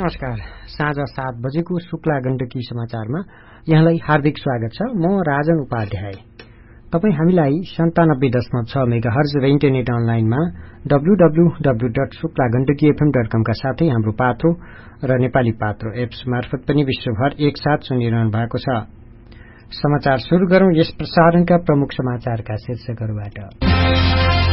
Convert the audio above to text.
नमस्कार। साँझ 7 बजेको शुक्ला गण्डकी समाचारमा यहाँलाई हार्दिक स्वागत छ। म राजन उपाध्याय। तपाई हामीलाई 97.6 मेगाहर्ज र इन्टरनेट अनलाइनमा www.शुक्लागण्डकीfm.com का साथै हाम्रो पात्रो र नेपाली पात्रो एप्स मार्फत पनि विश्वभर एकसाथ सुनिरहनु भएको छ। समाचार शुरू गरौं यस प्रसारणका प्रमुख समाचारका शीर्षकहरूबाट।